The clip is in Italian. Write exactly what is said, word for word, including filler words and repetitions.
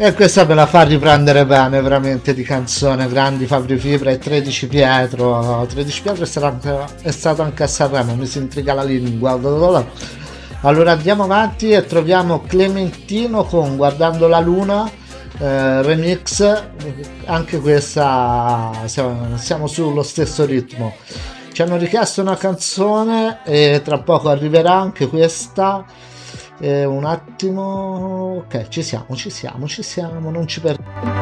E questa me la fa riprendere bene veramente di canzone. Grandi Fabri Fibra e tredici Pietro. tredici Pietro è stato anche, è stato anche a Sanremo, mi si intriga la lingua. Allora andiamo avanti e troviamo Clementino con Guardando la Luna, eh, remix. Anche questa siamo, siamo sullo stesso ritmo. Ci hanno richiesto una canzone e tra poco arriverà anche questa. Eh, un attimo, ok, ci siamo, ci siamo, ci siamo, non ci perdiamo.